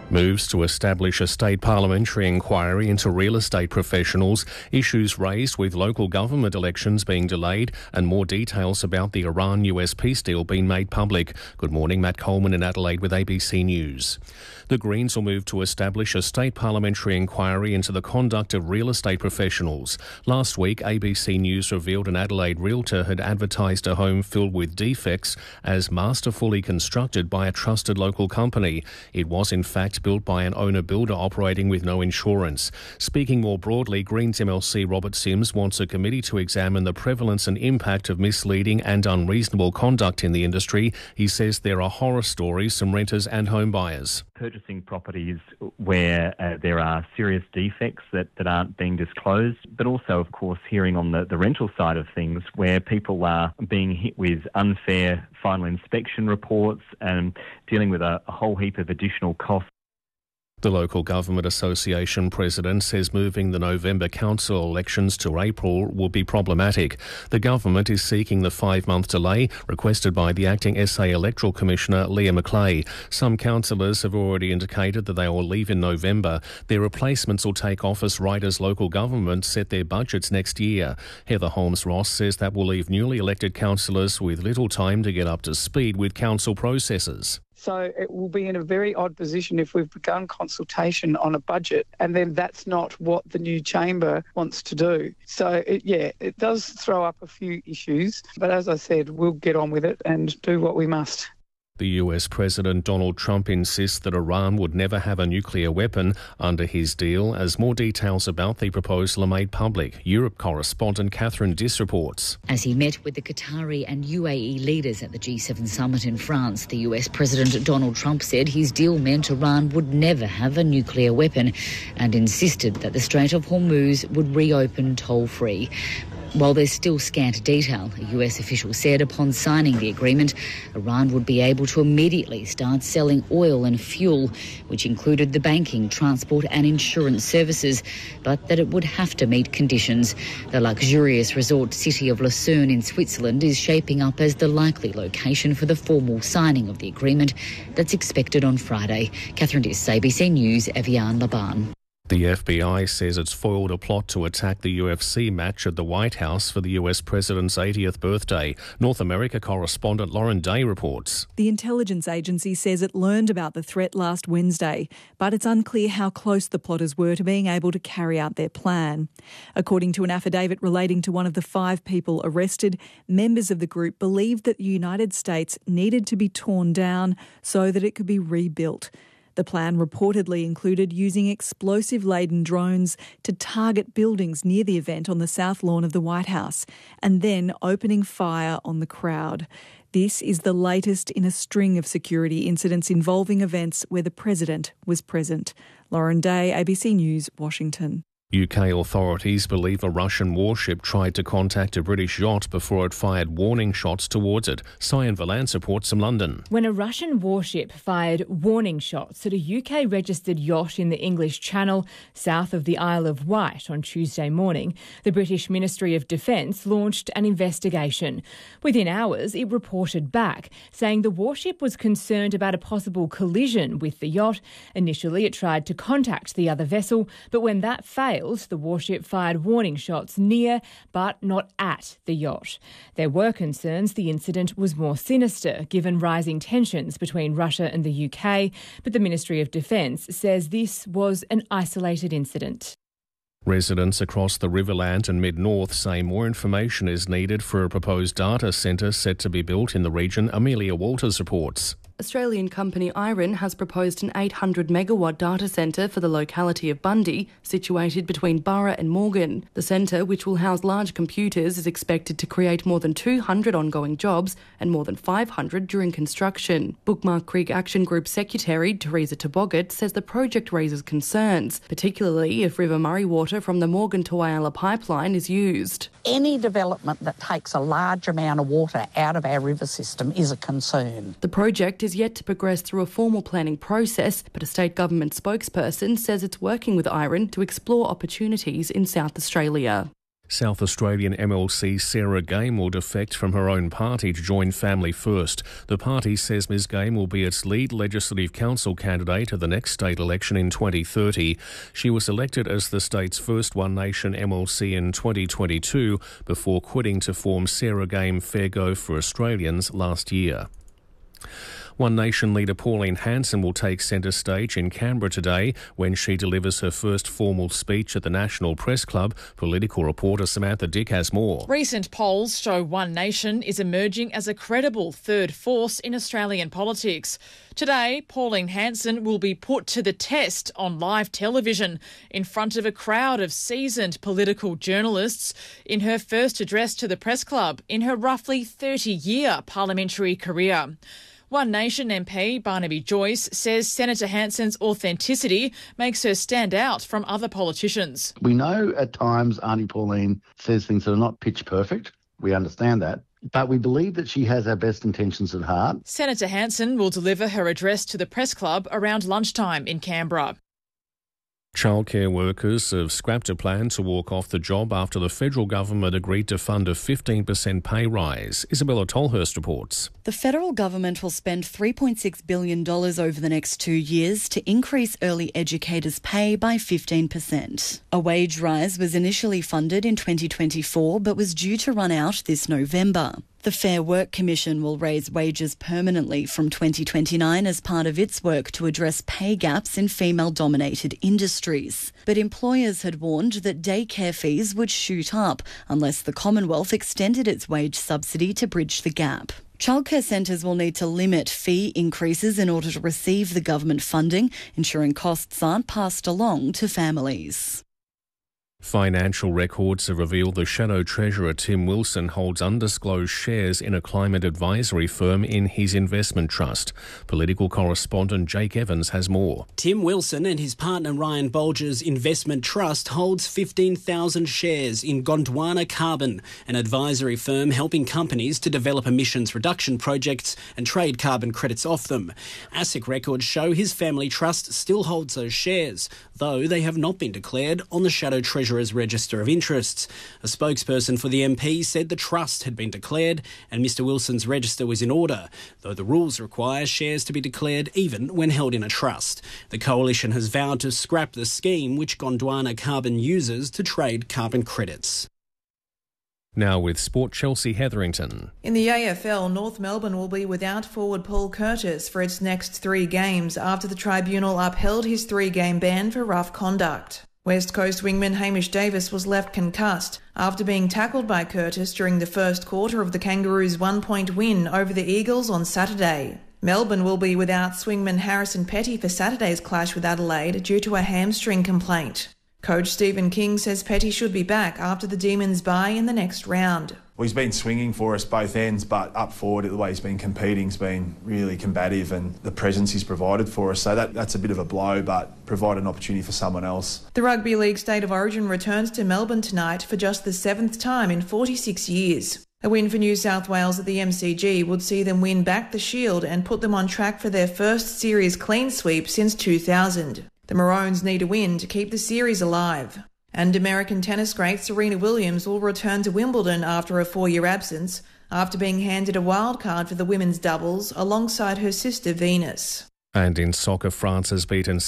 Moves to establish a state parliamentary inquiry into real estate professionals, issues raised with local government elections being delayed, and more details about the Iran-US peace deal being made public. Good morning, Matt Coleman in Adelaide with ABC News. The Greens will move to establish a state parliamentary inquiry into the conduct of real estate professionals. Last week, ABC News revealed an Adelaide realtor had advertised a home filled with defects as masterfully constructed by a trusted local company. It was, in fact, built by an owner-builder operating with no insurance. Speaking more broadly, Greens MLC Robert Sims wants a committee to examine the prevalence and impact of misleading and unreasonable conduct in the industry. He says there are horror stories from renters and home buyers. Purchasing properties where there are serious defects that aren't being disclosed, but also, of course, hearing on the rental side of things where people are being hit with unfair final inspection reports and dealing with a whole heap of additional costs. The Local Government Association president says moving the November council elections to April will be problematic. The government is seeking the 5-month delay requested by the acting SA Electoral Commissioner Leah Macleay. Some councillors have already indicated that they will leave in November. Their replacements will take office right as local governments set their budgets next year. Heather Holmes-Ross says that will leave newly elected councillors with little time to get up to speed with council processes. So it will be in a very odd position if we've begun consultation on a budget and then that's not what the new chamber wants to do. So, it does throw up a few issues. But as I said, we'll get on with it and do what we must. The US President Donald Trump insists that Iran would never have a nuclear weapon under his deal as more details about the proposal are made public. Europe correspondent Catherine Diss reports. As he met with the Qatari and UAE leaders at the G7 summit in France, the US President Donald Trump said his deal meant Iran would never have a nuclear weapon and insisted that the Strait of Hormuz would reopen toll-free. While there's still scant detail, a US official said upon signing the agreement, Iran would be able to immediately start selling oil and fuel, which included the banking, transport and insurance services, but that it would have to meet conditions. The luxurious resort city of Lucerne in Switzerland is shaping up as the likely location for the formal signing of the agreement that's expected on Friday. Catherine Diss, ABC News, Evian Laban. The FBI says it's foiled a plot to attack the UFC match at the White House for the US President's 80th birthday. North America correspondent Lauren Day reports. The intelligence agency says it learned about the threat last Wednesday, but it's unclear how close the plotters were to being able to carry out their plan. According to an affidavit relating to one of the 5 people arrested, members of the group believed that the United States needed to be torn down so that it could be rebuilt. The plan reportedly included using explosive-laden drones to target buildings near the event on the south lawn of the White House and then opening fire on the crowd. This is the latest in a string of security incidents involving events where the president was present. Lauren Day, ABC News, Washington. UK authorities believe a Russian warship tried to contact a British yacht before it fired warning shots towards it. Cyan Valance reports from London. When a Russian warship fired warning shots at a UK-registered yacht in the English Channel south of the Isle of Wight on Tuesday morning, the British Ministry of Defence launched an investigation. Within hours, it reported back, saying the warship was concerned about a possible collision with the yacht. Initially, it tried to contact the other vessel, but when that failed, the warship fired warning shots near but not at the yacht. There were concerns the incident was more sinister given rising tensions between Russia and the UK, but the Ministry of Defence says this was an isolated incident. Residents across the Riverland and Mid-North say more information is needed for a proposed data centre set to be built in the region. Amelia Walters reports. Australian company Iron has proposed an 800-megawatt data centre for the locality of Bundy, situated between Burra and Morgan. The centre, which will house large computers, is expected to create more than 200 ongoing jobs and more than 500 during construction. Bookmark Creek Action Group Secretary Teresa Toboggart says the project raises concerns, particularly if River Murray water from the Morgan to Whyalla pipeline is used. Any development that takes a large amount of water out of our river system is a concern. The project is yet to progress through a formal planning process, but a state government spokesperson says it's working with Iron to explore opportunities in South Australia. South Australian MLC Sarah Game will defect from her own party to join Family First. The party says Ms Game will be its lead Legislative Council candidate at the next state election in 2030. She was elected as the state's first One Nation MLC in 2022 before quitting to form Sarah Game Fair Go for Australians last year. One Nation leader Pauline Hanson will take centre stage in Canberra today when she delivers her first formal speech at the National Press Club. Political reporter Samantha Dick has more. Recent polls show One Nation is emerging as a credible third force in Australian politics. Today, Pauline Hanson will be put to the test on live television in front of a crowd of seasoned political journalists in her first address to the Press Club in her roughly 30-year parliamentary career. One Nation MP Barnaby Joyce says Senator Hanson's authenticity makes her stand out from other politicians. We know at times Auntie Pauline says things that are not pitch perfect. We understand that. But we believe that she has our best intentions at heart. Senator Hanson will deliver her address to the Press Club around lunchtime in Canberra. Childcare workers have scrapped a plan to walk off the job after the federal government agreed to fund a 15% pay rise. Isabella Tolhurst reports. The federal government will spend $3.6 billion over the next 2 years to increase early educators' pay by 15%. A wage rise was initially funded in 2024 but was due to run out this November. The Fair Work Commission will raise wages permanently from 2029 as part of its work to address pay gaps in female-dominated industries. But employers had warned that daycare fees would shoot up unless the Commonwealth extended its wage subsidy to bridge the gap. Childcare centres will need to limit fee increases in order to receive the government funding, ensuring costs aren't passed along to families. Financial records have revealed the Shadow Treasurer Tim Wilson holds undisclosed shares in a climate advisory firm in his investment trust. Political correspondent Jake Evans has more. Tim Wilson and his partner Ryan Bolger's investment trust holds 15,000 shares in Gondwana Carbon, an advisory firm helping companies to develop emissions reduction projects and trade carbon credits off them. ASIC records show his family trust still holds those shares, though they have not been declared on the Shadow Treasurer's Register of Interests. A spokesperson for the MP said the trust had been declared and Mr Wilson's register was in order, though the rules require shares to be declared even when held in a trust. The coalition has vowed to scrap the scheme which Gondwana Carbon uses to trade carbon credits. Now with sport, Chelsea Hetherington. In the AFL, North Melbourne will be without forward Paul Curtis for its next 3 games after the tribunal upheld his 3-game ban for rough conduct. West Coast wingman Hamish Davis was left concussed after being tackled by Curtis during the first quarter of the Kangaroos' 1-point win over the Eagles on Saturday. Melbourne will be without swingman Harrison Petty for Saturday's clash with Adelaide due to a hamstring complaint. Coach Stephen King says Petty should be back after the Demons' bye in the next round. Well, he's been swinging for us both ends, but up forward, the way he's been competing has been really combative, and the presence he's provided for us. So that's a bit of a blow, but provide an opportunity for someone else. The Rugby League State of Origin returns to Melbourne tonight for just the 7th time in 46 years. A win for New South Wales at the MCG would see them win back the Shield and put them on track for their first series clean sweep since 2000. The Maroons need a win to keep the series alive. And American tennis great Serena Williams will return to Wimbledon after a 4-year absence, after being handed a wild card for the women's doubles alongside her sister Venus. And in soccer, France has beaten